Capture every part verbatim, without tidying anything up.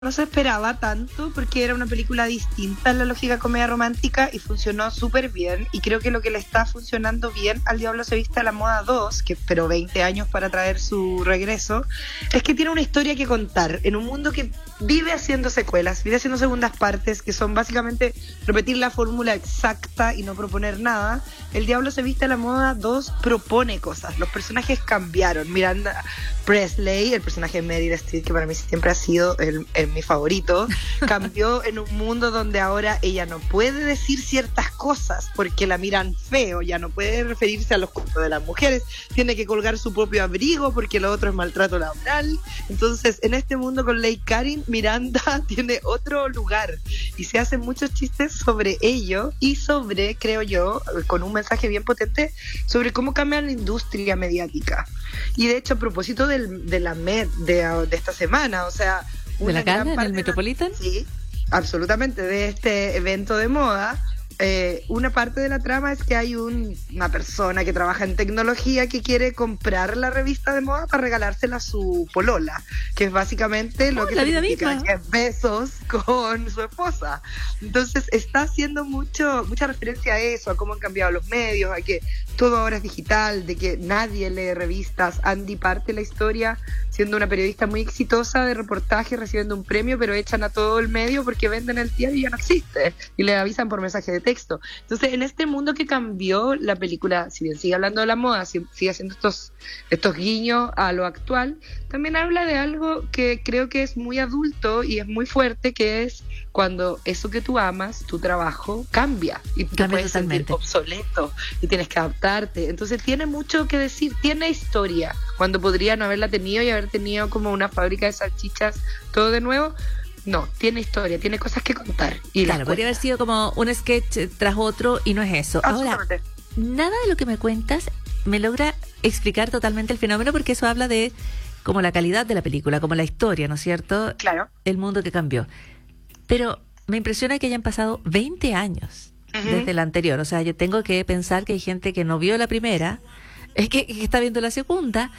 no se esperaba tanto porque era una película distinta a la lógica comedia romántica y funcionó súper bien. Y creo que lo que le está funcionando bien al Diablo se viste a la moda dos, que esperó veinte años para traer su regreso, es que tiene una historia que contar en un mundo que vive haciendo secuelas, vive haciendo segundas partes que son básicamente repetir la fórmula exacta y no proponer nada. El Diablo se viste a la moda dos propone cosas, los personajes cambiaron. Miranda Presley, el personaje de Meryl Streep, que para mí siempre ha sido el, el, mi favorito, cambió en un mundo donde ahora ella no puede decir ciertas cosas porque la miran feo, ya no puede referirse a los cuerpos de las mujeres, tiene que colgar su propio abrigo porque lo otro es maltrato laboral. Entonces, en este mundo con Leigh Karin, Miranda tiene otro lugar y se hacen muchos chistes sobre ello y sobre, creo yo, con un mensaje bien potente, sobre cómo cambia la industria mediática. Y de hecho, a propósito del, de la Met de, de esta semana, o sea... ¿De la Cana, en el Metropolitan? Sí, absolutamente, de este evento de moda. Eh, una parte de la trama es que hay un, una persona que trabaja en tecnología que quiere comprar la revista de moda para regalársela a su polola, que es básicamente oh, lo que significa Jeff Bezos con su esposa. Entonces está haciendo mucho mucha referencia a eso, a cómo han cambiado los medios, a que todo ahora es digital, de que nadie lee revistas. Andy parte la historia siendo una periodista muy exitosa de reportaje, recibiendo un premio, pero echan a todo el medio porque venden el diario y ya no existe, y le avisan por mensaje de texto. Entonces, en este mundo que cambió la película, si bien sigue hablando de la moda, sigue haciendo estos, estos guiños a lo actual, también habla de algo que creo que es muy adulto y es muy fuerte, que es cuando eso que tú amas, tu trabajo, cambia y te puedes sentir obsoleto y tienes que adaptarte. Entonces tiene mucho que decir, tiene historia, cuando podría no haberla tenido y haber tenido como una fábrica de salchichas todo de nuevo. No, tiene historia, tiene cosas que contar. Y claro, podría haber sido como un sketch tras otro y no es eso. Ahora, nada de lo que me cuentas me logra explicar totalmente el fenómeno, porque eso habla de como la calidad de la película, como la historia, ¿no es cierto? Claro. El mundo que cambió. Pero me impresiona que hayan pasado veinte años uh-huh. desde la anterior. O sea, yo tengo que pensar que hay gente que no vio la primera, es que, que está viendo la segunda,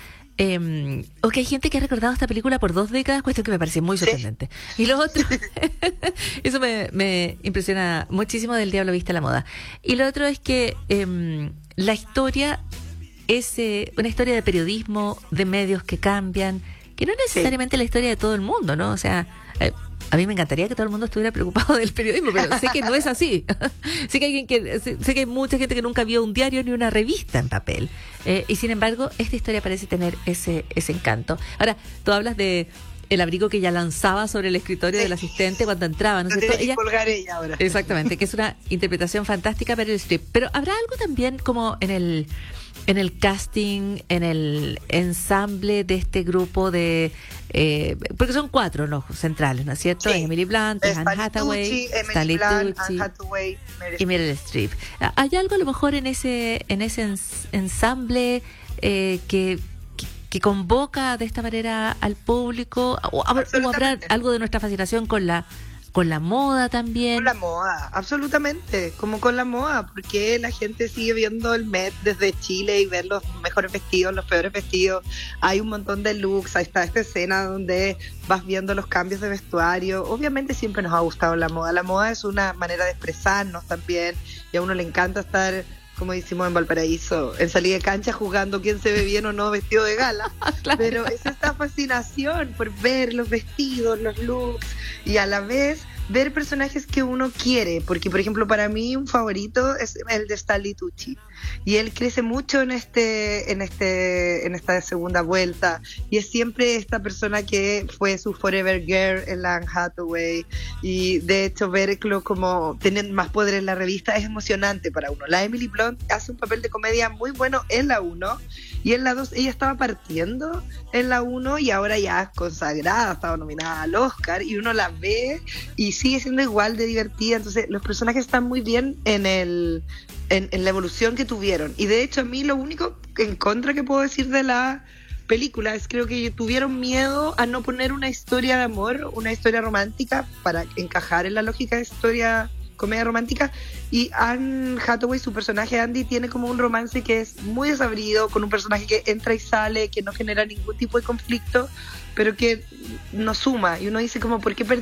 eh, o que hay gente que ha recordado esta película por dos décadas, cuestión que me parece muy sorprendente. Sí. Y lo otro, eso me, me impresiona muchísimo del Diablo viste a la moda. Y lo otro es que eh, la historia es eh, una historia de periodismo, de medios que cambian, que no es necesariamente sí. la historia de todo el mundo, ¿no? O sea... Eh, a mí me encantaría que todo el mundo estuviera preocupado del periodismo, pero sé que no es así. sé que hay alguien que sé, sé que hay mucha gente que nunca vio un diario ni una revista en papel. Eh, y sin embargo, esta historia parece tener ese ese encanto. Ahora, tú hablas de el abrigo que ella lanzaba sobre el escritorio sí. del asistente cuando entraba, ¿no es cierto? Ella colgar ella ahora. Exactamente, que es una interpretación fantástica para el strip. Pero habrá algo también como en el en el casting, en el ensamble de este grupo de... Eh, porque son cuatro los centrales, ¿no es cierto? Sí. Emily Blunt, Anne Hathaway, Stanley Tucci Hathaway, y Meryl Streep. ¿Hay algo a lo mejor en ese en ese ens- ensamble eh, que, que que convoca de esta manera al público? ¿O, o habrá algo de nuestra fascinación con la con la moda también? Con la moda, absolutamente, como con la moda, porque la gente sigue viendo el Met desde Chile y ver los mejores vestidos, los peores vestidos. Hay un montón de looks, ahí está esta escena donde vas viendo los cambios de vestuario. Obviamente siempre nos ha gustado la moda, la moda es una manera de expresarnos también, y a uno le encanta estar, como decimos en Valparaíso, en salida de cancha jugando quién se ve bien o no vestido de gala. Claro. Pero es esta fascinación por ver los vestidos, los looks, y a la vez ver personajes que uno quiere, porque por ejemplo para mí un favorito es el de Stanley Tucci, y él crece mucho en este en este en esta segunda vuelta, y es siempre esta persona que fue su forever girl en la Anne Hathaway, y de hecho verlo como tener más poder en la revista es emocionante para uno. La Emily Blunt hace un papel de comedia muy bueno en la uno, y en la dos ella estaba partiendo en la uno y ahora ya es consagrada, estaba nominada al Oscar, y uno la ve y sigue siendo igual de divertida. Entonces los personajes están muy bien en el en, en la evolución que tuvieron, y de hecho a mí lo único en contra que puedo decir de la película es creo que tuvieron miedo a no poner una historia de amor, una historia romántica para encajar en la lógica de historia comedia romántica, y Anne Hathaway, su personaje Andy, tiene como un romance que es muy desabrido, con un personaje que entra y sale, que no genera ningún tipo de conflicto, pero que nos suma, y uno dice como, ¿por qué